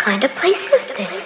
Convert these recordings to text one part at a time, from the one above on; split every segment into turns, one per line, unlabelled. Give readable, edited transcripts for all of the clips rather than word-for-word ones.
kind of place is this?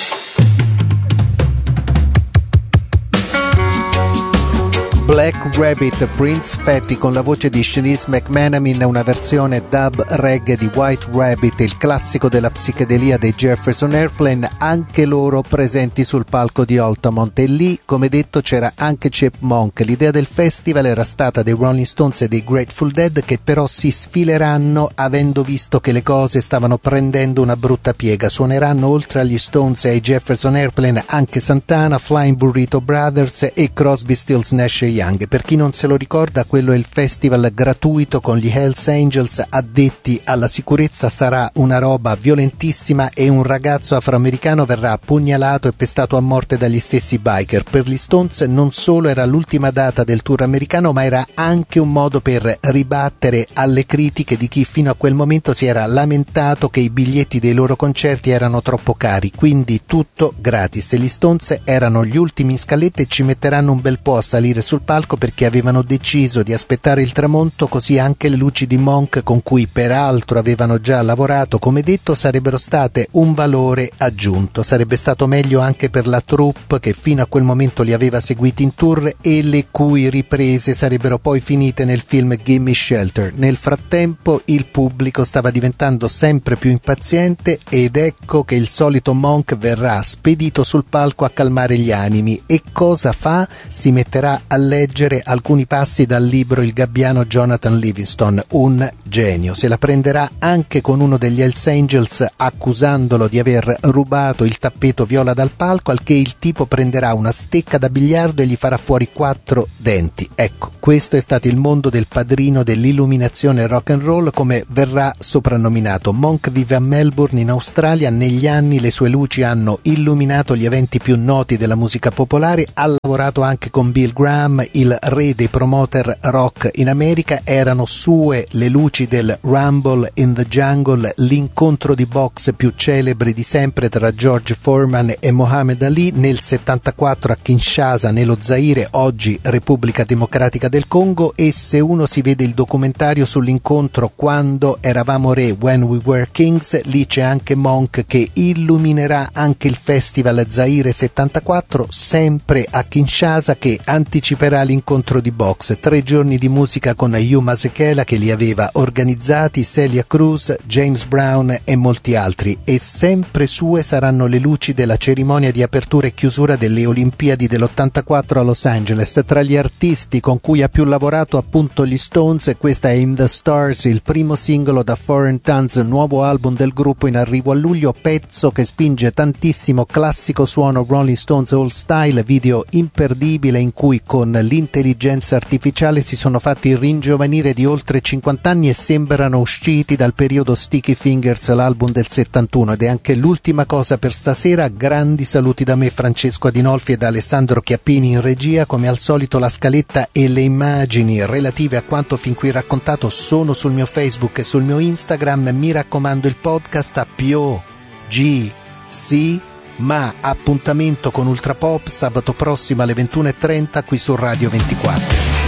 Black Rabbit, Prince Fatty con la voce di Shanice McManaman, una versione dub reggae di White Rabbit, il classico della psichedelia dei Jefferson Airplane, anche loro presenti sul palco di Altamont, e lì, come detto, c'era anche Chip Monk. L'idea del festival era stata dei Rolling Stones e dei Grateful Dead, che però si sfileranno avendo visto che le cose stavano prendendo una brutta piega. Suoneranno oltre agli Stones e ai Jefferson Airplane anche Santana, Flying Burrito Brothers e Crosby, Stills, Nash Young. Per chi non se lo ricorda, quello è il festival gratuito con gli Hells Angels addetti alla sicurezza. Sarà una roba violentissima e un ragazzo afroamericano verrà appugnalato e pestato a morte dagli stessi biker. Per gli Stones non solo era l'ultima data del tour americano, ma era anche un modo per ribattere alle critiche di chi fino a quel momento si era lamentato che i biglietti dei loro concerti erano troppo cari, quindi tutto gratis. E gli Stones erano gli ultimi in scaletta e ci metteranno un bel po' a salire sul palco perché avevano deciso di aspettare il tramonto, così anche le luci di Monk, con cui peraltro avevano già lavorato, come detto, sarebbero state un valore aggiunto. Sarebbe stato meglio anche per la troupe che fino a quel momento li aveva seguiti in tour e le cui riprese sarebbero poi finite nel film Gimme Shelter. Nel frattempo il pubblico stava diventando sempre più impaziente ed ecco che il solito Monk verrà spedito sul palco a calmare gli animi. E cosa fa? Si metterà a leggere alcuni passi dal libro Il gabbiano Jonathan Livingston, un genio. Se la prenderà anche con uno degli Hells Angels accusandolo di aver rubato il tappeto viola dal palco, al che il tipo prenderà una stecca da biliardo e gli farà fuori 4 denti. Ecco, questo è stato il mondo del padrino dell'illuminazione rock and roll, come verrà soprannominato. Monk vive a Melbourne in Australia, negli anni le sue luci hanno illuminato gli eventi più noti della musica popolare, ha lavorato anche con Bill Graham, il re dei promoter rock in America. Erano sue le luci del Rumble in the Jungle, l'incontro di box più celebre di sempre tra George Foreman e Muhammad Ali nel 74 a Kinshasa, nello Zaire, oggi Repubblica Democratica del Congo. E se uno si vede il documentario sull'incontro Quando eravamo re, When We Were Kings, lì c'è anche Monk che illuminerà anche il festival Zaire 74, sempre a Kinshasa, che anticiperà l'incontro di box. 3 giorni di musica con Hugh Masekela che li aveva organizzati, Celia Cruz, James Brown e molti altri. E sempre sue saranno le luci della cerimonia di apertura e chiusura delle Olimpiadi dell'84 a Los Angeles. Tra gli artisti con cui ha più lavorato appunto gli Stones, questa è In the Stars, il primo singolo da Foreign Tons, nuovo album del gruppo in arrivo a luglio, pezzo che spinge tantissimo, classico suono Rolling Stones old style, video imperdibile in cui con l'intelligenza artificiale si sono fatti ringiovanire di oltre 50 anni e sembrano usciti dal periodo Sticky Fingers, l'album del 71. Ed è anche l'ultima cosa per stasera. Grandi saluti da me, Francesco Adinolfi, e da Alessandro Chiappini in regia. Come al solito la scaletta e le immagini relative a quanto fin qui raccontato sono sul mio Facebook e sul mio Instagram. Mi raccomando, il podcast a POGC, ma appuntamento con Ultrapop sabato prossimo alle 21:30 qui su Radio 24.